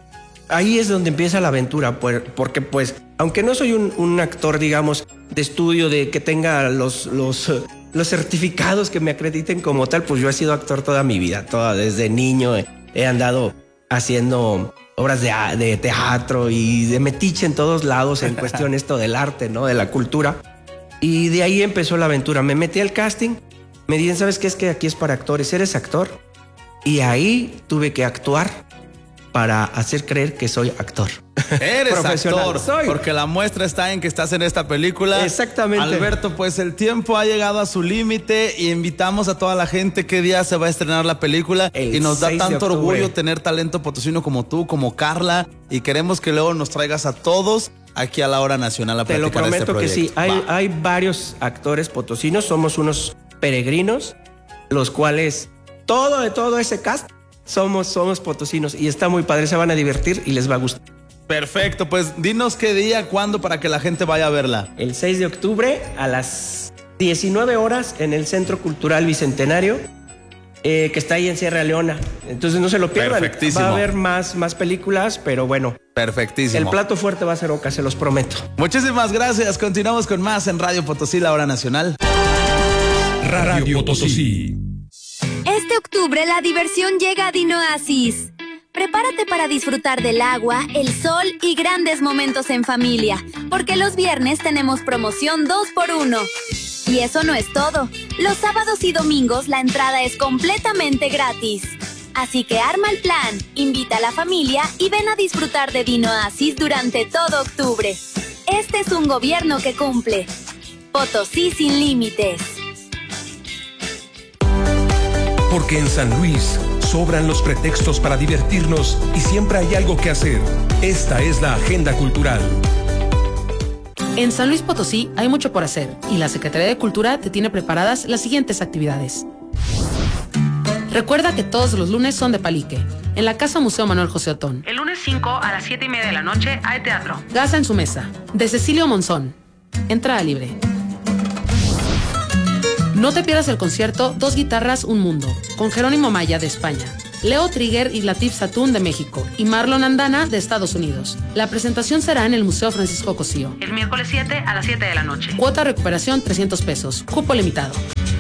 ahí es donde empieza la aventura, porque pues, aunque no soy un, un actor, digamos, de estudio, de que tenga los, los, los certificados que me acrediten como tal, pues yo he sido actor toda mi vida, toda desde niño he, he andado haciendo obras de, de teatro y de metiche en todos lados en cuestión esto del arte, ¿no? De la cultura. Y de ahí empezó la aventura. Me metí al casting, me dijeron, ¿sabes qué? Es que aquí es para actores, ¿eres actor? Y ahí tuve que actuar para hacer creer que soy actor. Eres actor, soy. Porque la muestra está en que estás en esta película. Exactamente. Alberto, pues el tiempo ha llegado a su límite y invitamos a toda la gente qué día se va a estrenar la película. El y nos da tanto orgullo octubre. tener talento potosino como tú, como Carla, y queremos que luego nos traigas a todos aquí a la Hora Nacional a Te lo platicar de este prometo que proyecto. sí. Hay, Va. hay varios actores potosinos, somos unos peregrinos, los cuales todo de todo ese cast somos, somos potosinos y está muy padre, se van a divertir y les va a gustar. Perfecto, pues dinos qué día, cuándo para que la gente vaya a verla. El seis de octubre a las diecinueve horas en el Centro Cultural Bicentenario, eh, que está ahí en Sierra Leona. Entonces no se lo pierdan. Perfectísimo. Va a haber más, más películas, pero bueno. Perfectísimo. El plato fuerte va a ser Oca, se los prometo. Muchísimas gracias. Continuamos con más en Radio Potosí, la Hora Nacional. Radio Potosí. Este octubre la diversión llega a Dinoasis. Prepárate para disfrutar del agua, el sol y grandes momentos en familia, porque los viernes tenemos promoción dos por uno. Y eso no es todo. Los sábados y domingos la entrada es completamente gratis. Así que arma el plan, invita a la familia y ven a disfrutar de Dinoasis durante todo octubre. Este es un gobierno que cumple. Potosí sin límites. Porque en San Luis sobran los pretextos para divertirnos y siempre hay algo que hacer. Esta es la agenda cultural. En San Luis Potosí hay mucho por hacer y la Secretaría de Cultura te tiene preparadas las siguientes actividades. Recuerda que todos los lunes son de Palique, en la Casa Museo Manuel José Otón. El lunes cinco a las siete y media de la noche hay teatro. Gaza en su mesa, de Cecilio Monzón. Entrada libre. No te pierdas el concierto Dos Guitarras, Un Mundo, con Jerónimo Maya de España, Leo Trigger y Latif Satún de México y Marlon Andana de Estados Unidos. La presentación será en el Museo Francisco Cosío. El miércoles siete a las siete de la noche. Cuota recuperación trescientos pesos. Cupo limitado.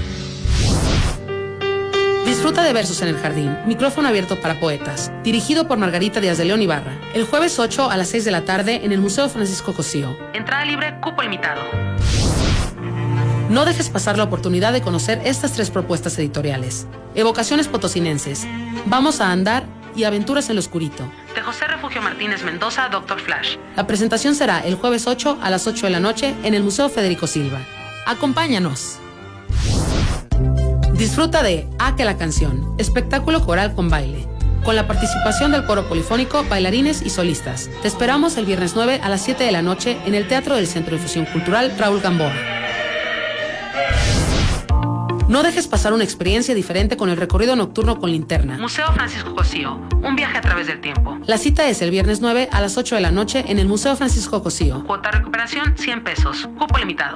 Disfruta de Versos en el Jardín, micrófono abierto para poetas, dirigido por Margarita Díaz de León Ibarra. El jueves ocho a las seis de la tarde en el Museo Francisco Cosío. Entrada libre, cupo limitado. No dejes pasar la oportunidad de conocer estas tres propuestas editoriales. Evocaciones potosinenses, Vamos a andar y Aventuras en lo oscurito, de José Refugio Martínez Mendoza, doctor Flash. La presentación será el jueves ocho a las ocho de la noche en el Museo Federico Silva. Acompáñanos. Disfruta de A que la canción, espectáculo coral con baile, con la participación del coro polifónico, bailarines y solistas. Te esperamos el viernes nueve a las siete de la noche en el Teatro del Centro de Difusión Cultural Raúl Gamboa. No dejes pasar una experiencia diferente con el recorrido nocturno con linterna. Museo Francisco Cosío, un viaje a través del tiempo. La cita es el viernes nueve a las ocho de la noche en el Museo Francisco Cosío. Cuota recuperación cien pesos. Cupo limitado.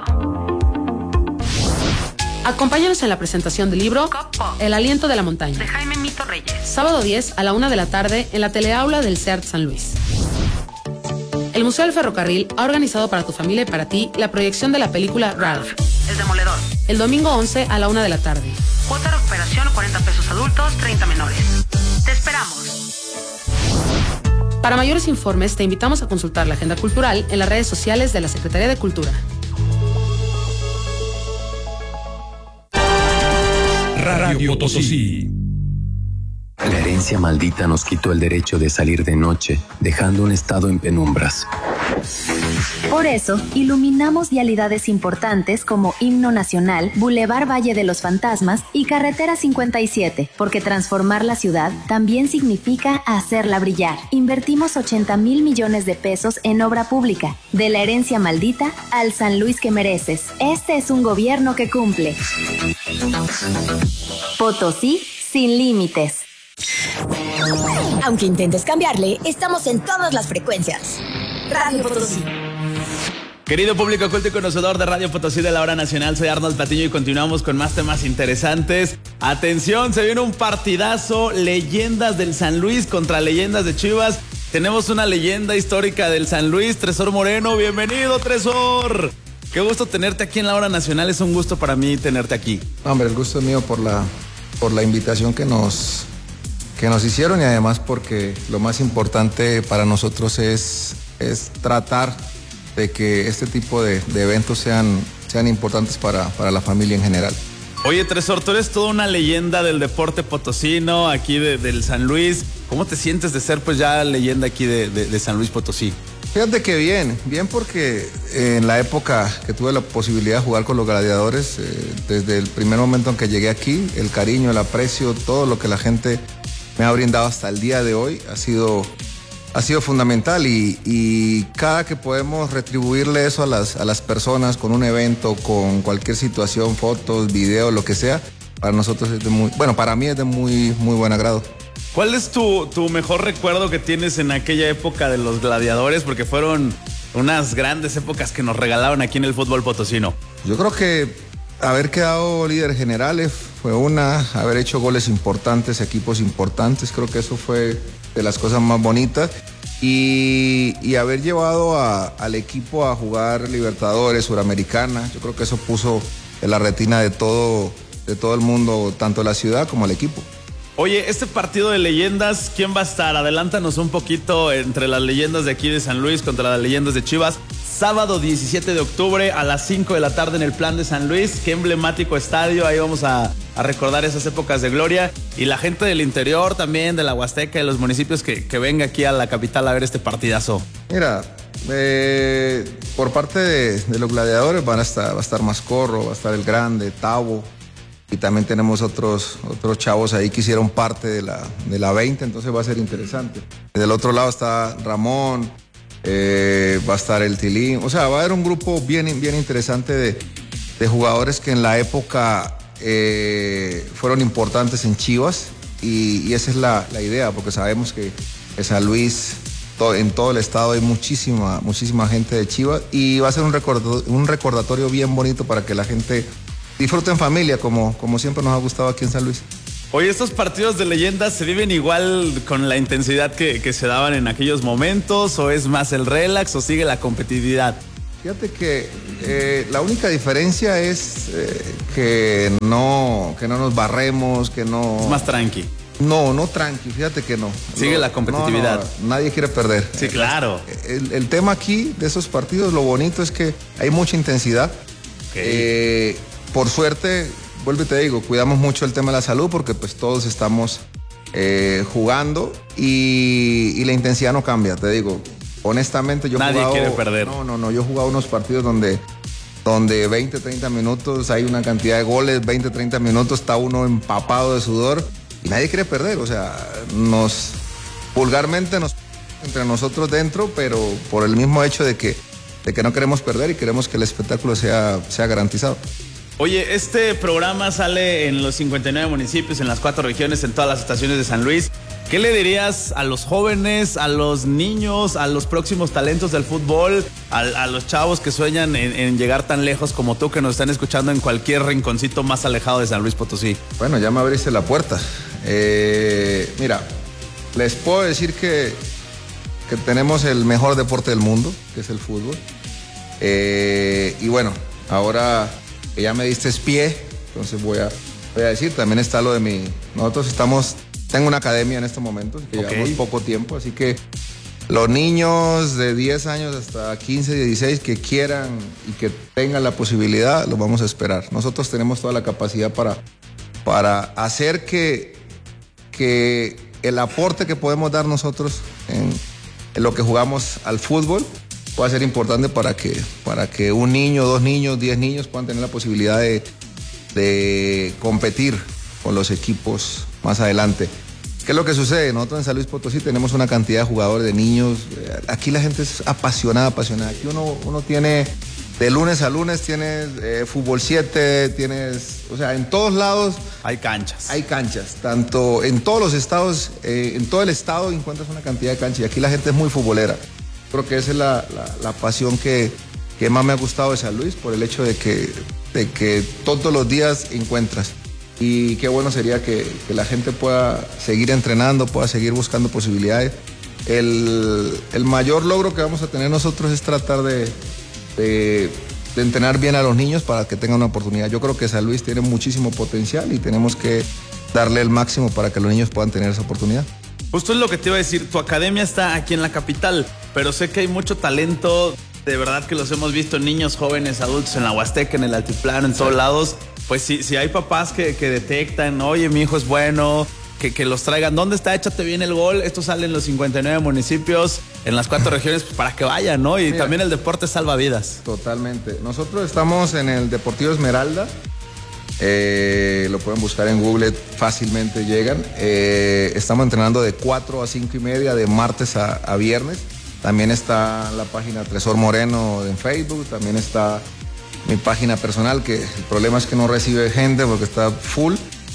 Acompáñanos en la presentación del libro El aliento de la montaña, de Jaime Mito Reyes. Sábado diez a la una de la tarde en la teleaula del C E A R T San Luis. El Museo del Ferrocarril ha organizado para tu familia y para ti la proyección de la película Ralph, el demoledor, el domingo once a la una de la tarde. Cuota de recuperación cuarenta pesos adultos, treinta menores. Te esperamos. Para mayores informes te invitamos a consultar la agenda cultural en las redes sociales de la Secretaría de Cultura. Radio Potosí. La herencia maldita nos quitó el derecho de salir de noche, dejando un estado en penumbras. Por eso, iluminamos vialidades importantes como Himno Nacional, Boulevard Valle de los Fantasmas y Carretera cincuenta y siete, porque transformar la ciudad también significa hacerla brillar. Invertimos ochenta mil millones de pesos en obra pública, de la herencia maldita al San Luis que mereces. Este es un gobierno que cumple. Potosí sin límites. Aunque intentes cambiarle, estamos en todas las frecuencias. Radio Potosí. Querido público culto y conocedor de Radio Potosí de la Hora Nacional, soy Arnold Patiño y continuamos con más temas interesantes. Atención, se viene un partidazo, leyendas del San Luis contra leyendas de Chivas. Tenemos una leyenda histórica del San Luis, Tresor Moreno. Bienvenido, Tresor. Qué gusto tenerte aquí en la Hora Nacional, es un gusto para mí tenerte aquí. Hombre, el gusto es mío por la, por la invitación que nos, que nos hicieron y además porque lo más importante para nosotros es, es tratar de que este tipo de, de eventos sean, sean importantes para, para la familia en general. Oye, Tresor, tú eres toda una leyenda del deporte potosino, aquí de, del San Luis. ¿Cómo te sientes de ser pues ya leyenda aquí de, de, de San Luis Potosí? Fíjate que bien, bien porque en la época que tuve la posibilidad de jugar con los Gladiadores, eh, desde el primer momento en que llegué aquí, el cariño, el aprecio, todo lo que la gente me ha brindado hasta el día de hoy ha sido... ha sido fundamental y, y cada que podemos retribuirle eso a las, a las personas con un evento, con cualquier situación, fotos, videos, lo que sea, para nosotros es de muy, bueno, para mí es de muy, muy buen agrado. ¿Cuál es tu, tu mejor recuerdo que tienes en aquella época de los Gladiadores? Porque fueron unas grandes épocas que nos regalaron aquí en el fútbol potosino. Yo creo que haber quedado líder generales fue una, haber hecho goles importantes, equipos importantes, creo que eso fue de las cosas más bonitas y, y haber llevado a, al equipo a jugar Libertadores, Suramericana, yo creo que eso puso en la retina de todo, de todo el mundo, tanto la ciudad como el equipo. Oye, este partido de leyendas, ¿quién va a estar? Adelántanos un poquito entre las leyendas de aquí de San Luis contra las leyendas de Chivas. Sábado diecisiete de octubre a las cinco de la tarde en el Plan de San Luis. Qué emblemático estadio, ahí vamos a, a recordar esas épocas de gloria. Y la gente del interior también, de la Huasteca, de los municipios que, que venga aquí a la capital a ver este partidazo. Mira, eh, por parte de, de los Gladiadores van a estar, va a estar Mascorro, va a estar El Grande, Tavo. Y también tenemos otros, otros chavos ahí que hicieron parte de la, de la veinte, entonces va a ser interesante. Del otro lado está Ramón, eh, va a estar el Tilín, o sea, va a haber un grupo bien, bien interesante de, de jugadores que en la época eh, fueron importantes en Chivas y, y esa es la, la idea, porque sabemos que, que San Luis, to, en todo el estado hay muchísima, muchísima gente de Chivas y va a ser un, recordo, un recordatorio bien bonito para que la gente disfrute en familia, como, como siempre nos ha gustado aquí en San Luis. Oye, ¿estos partidos de leyendas se viven igual con la intensidad que, que se daban en aquellos momentos? ¿O es más el relax o sigue la competitividad? Fíjate que eh, la única diferencia es eh, que, no, que no nos barremos, que no... Es más tranqui. No, no tranqui, fíjate que no. Sigue no, la competitividad. No, no, nadie quiere perder. Sí, claro. El, el tema aquí de esos partidos, lo bonito es que hay mucha intensidad. Okay. Eh, por suerte... Vuelvo y te digo, cuidamos mucho el tema de la salud porque pues todos estamos eh, jugando y, y la intensidad no cambia, te digo. Honestamente yo he Nadie jugado... quiere perder. No, no, no, yo he jugado unos partidos donde, donde veinte, treinta minutos hay una cantidad de goles, veinte, treinta minutos está uno empapado de sudor y nadie quiere perder, o sea, nos vulgarmente nos entre nosotros dentro, pero por el mismo hecho de que, de que no queremos perder y queremos que el espectáculo sea, sea garantizado. Oye, este programa sale en los cincuenta y nueve municipios, en las cuatro regiones, en todas las estaciones de San Luis. ¿Qué le dirías a los jóvenes, a los niños, a los próximos talentos del fútbol, a, a los chavos que sueñan en, en llegar tan lejos como tú, que nos están escuchando en cualquier rinconcito más alejado de San Luis Potosí? Bueno, ya me abriste la puerta. Eh, mira, les puedo decir que, que tenemos el mejor deporte del mundo, que es el fútbol. Eh, y bueno, ahora... que ya me diste pie, entonces voy a, voy a decir, también está lo de mi, nosotros estamos, tengo una academia en este momento, que okay. Llevamos poco tiempo, así que los niños de diez años hasta quince, dieciséis que quieran y que tengan la posibilidad, los vamos a esperar. Nosotros tenemos toda la capacidad para, para hacer que, que el aporte que podemos dar nosotros en, en lo que jugamos al fútbol puede ser importante para que, para que un niño, dos niños, diez niños puedan tener la posibilidad de, de competir con los equipos más adelante. ¿Qué es lo que sucede? Nosotros en San Luis Potosí tenemos una cantidad de jugadores, de niños. Aquí la gente es apasionada, apasionada. Aquí uno, uno tiene, de lunes a lunes tienes eh, fútbol siete, tienes, o sea, en todos lados. Hay canchas. Hay canchas, tanto en todos los estados, eh, en todo el estado encuentras una cantidad de canchas y aquí la gente es muy futbolera. Creo que esa es la, la, la pasión que, que más me ha gustado de San Luis, por el hecho de que, de que todos los días encuentras. Y qué bueno sería que, que la gente pueda seguir entrenando, pueda seguir buscando posibilidades. El, el mayor logro que vamos a tener nosotros es tratar de, de, de entrenar bien a los niños para que tengan una oportunidad. Yo creo que San Luis tiene muchísimo potencial y tenemos que darle el máximo para que los niños puedan tener esa oportunidad. Justo es lo que te iba a decir, tu academia está aquí en la capital, pero sé que hay mucho talento, de verdad que los hemos visto, niños, jóvenes, adultos, en la Huasteca, en el Altiplano, en todos lados. Pues si, si hay papás que, que detectan, oye, mi hijo es bueno, que, que los traigan, ¿dónde está? Échate bien el gol. Esto sale en los cincuenta y nueve municipios, en las cuatro regiones, pues para que vayan, ¿no? Y mira, también el deporte salva vidas. Totalmente. Nosotros estamos en el Deportivo Esmeralda. Eh, lo pueden buscar en Google, fácilmente llegan. Eh, estamos entrenando de cuatro a cinco y media, de martes a, a viernes. También está la página Tresor Moreno en Facebook, también está mi página personal, que el problema es que no recibe gente porque está full,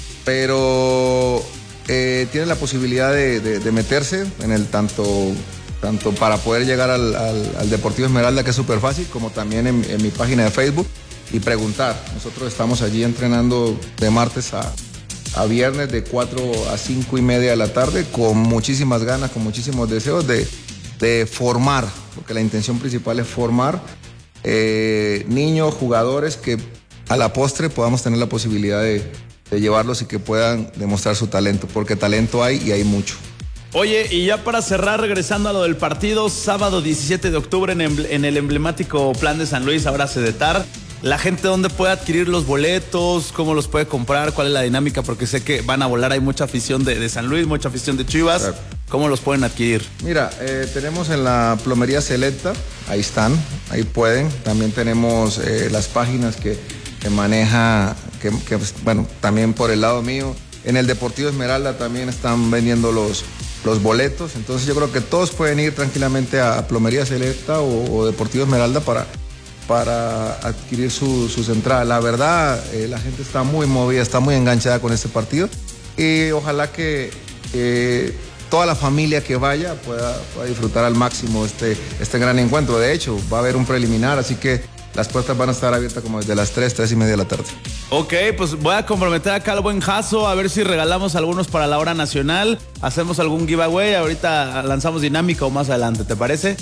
pero eh, tiene la posibilidad de, de, de meterse en el tanto, tanto para poder llegar al, al, al Deportivo Esmeralda, que es súper fácil, como también en, en mi página de Facebook, y preguntar. Nosotros estamos allí entrenando de martes a, a viernes de cuatro a cinco y media de la tarde, con muchísimas ganas, con muchísimos deseos de, de formar, porque la intención principal es formar eh, niños, jugadores que a la postre podamos tener la posibilidad de, de llevarlos y que puedan demostrar su talento, porque talento hay y hay mucho. Oye, y ya para cerrar, regresando a lo del partido, sábado diecisiete de octubre en, en el emblemático Plan de San Luis, ahora Sedetar. La gente, ¿dónde puede adquirir los boletos? ¿Cómo los puede comprar? ¿Cuál es la dinámica? Porque sé que van a volar, hay mucha afición de, de San Luis, mucha afición de Chivas. Claro. ¿Cómo los pueden adquirir? Mira, eh, tenemos en la plomería Selecta, ahí están, ahí pueden. También tenemos eh, las páginas que, que maneja, que, que bueno, también por el lado mío. En el Deportivo Esmeralda también están vendiendo los, los boletos. Entonces yo creo que todos pueden ir tranquilamente a Plomería Selecta o, o Deportivo Esmeralda para... para adquirir su, sus entradas. La verdad, eh, la gente está muy movida, está muy enganchada con este partido y ojalá que eh, toda la familia que vaya pueda, pueda disfrutar al máximo este, este gran encuentro. De hecho, va a haber un preliminar, así que las puertas van a estar abiertas como desde las tres, tres y media de la tarde. Ok, pues voy a comprometer acá al buen Jaso a ver si regalamos algunos para la hora nacional. Hacemos algún giveaway, ahorita lanzamos dinámica o más adelante, ¿te parece?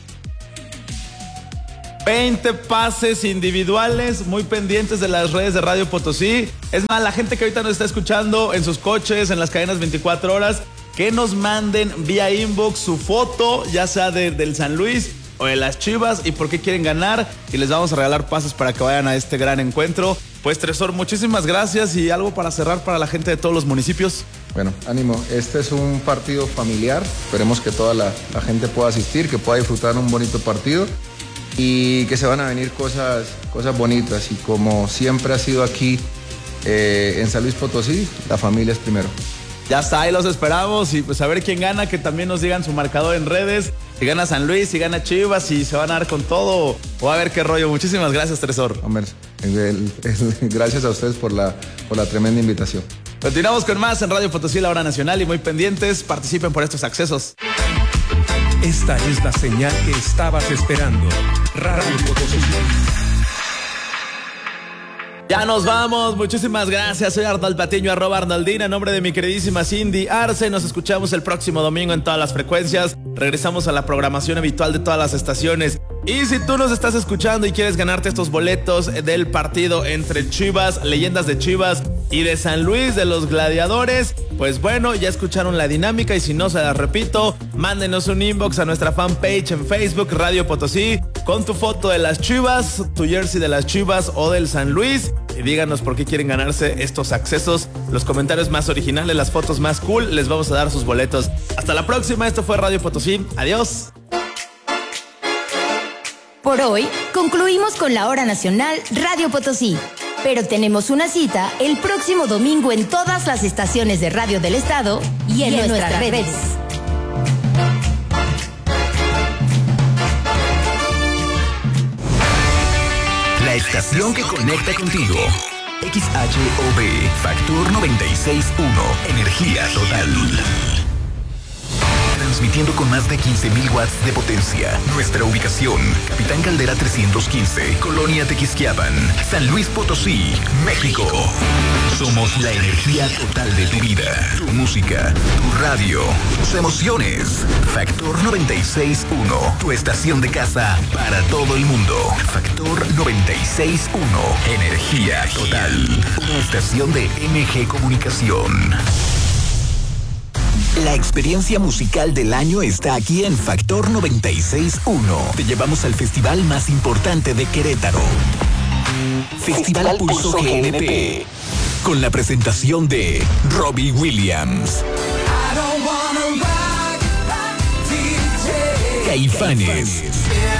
veinte pases individuales, muy pendientes de las redes de Radio Potosí. Es más, la gente que ahorita nos está escuchando en sus coches, en las cadenas veinticuatro horas, que nos manden vía inbox su foto, ya sea de, del San Luis o de las Chivas, y por qué quieren ganar, y les vamos a regalar pases para que vayan a este gran encuentro. Pues Tresor, muchísimas gracias, y algo para cerrar para la gente de todos los municipios. Bueno, ánimo, este es un partido familiar, esperemos que toda la, la gente pueda asistir, que pueda disfrutar un bonito partido y que se van a venir cosas, cosas bonitas, y como siempre ha sido aquí eh, en San Luis Potosí, la familia es primero. Ya está, ahí los esperamos, y pues a ver quién gana, que también nos digan su marcador en redes. Si gana San Luis, si gana Chivas, si se van a dar con todo, o a ver qué rollo. Muchísimas gracias, Tresor. Hombre, el, el, el, gracias a ustedes por la, por la tremenda invitación. Continuamos con más en Radio Potosí, la hora nacional, y muy pendientes, participen por estos accesos. Esta es la señal que estabas esperando. Radio Potosí. Ya nos vamos, muchísimas gracias. Soy Arnold Patiño, arroba Arnoldina, en nombre de mi queridísima Cindy Arce. Nos escuchamos el próximo domingo en todas las frecuencias. Regresamos a la programación habitual de todas las estaciones. Y si tú nos estás escuchando y quieres ganarte estos boletos del partido entre Chivas, leyendas de Chivas, y de San Luis, de los Gladiadores, pues bueno, ya escucharon la dinámica, y si no se la repito, mándenos un inbox a nuestra fanpage en Facebook, Radio Potosí, con tu foto de las Chivas, tu jersey de las Chivas o del San Luis, y díganos por qué quieren ganarse estos accesos. Los comentarios más originales, las fotos más cool, les vamos a dar sus boletos. Hasta la próxima, esto fue Radio Potosí, adiós. Por hoy, concluimos con la hora nacional Radio Potosí. Pero tenemos una cita el próximo domingo en todas las estaciones de radio del estado y en, y en nuestras, nuestras redes. redes. La estación que conecta contigo. X H O B, Factor noventa y seis punto uno, energía total. Transmitiendo con más de quince mil watts de potencia. Nuestra ubicación, Capitán Caldera trescientos quince, Colonia Tequisquiapan, San Luis Potosí, México. Somos la energía total de tu vida, tu música, tu radio, tus emociones. Factor noventa y seis punto uno, tu estación de casa para todo el mundo. Factor noventa y seis punto uno, energía total. Una estación de M G Comunicación. La experiencia musical del año está aquí en Factor noventa y seis punto uno. Te llevamos al festival más importante de Querétaro. Festival Pulso G N P. Con la presentación de Robbie Williams, Caifanes,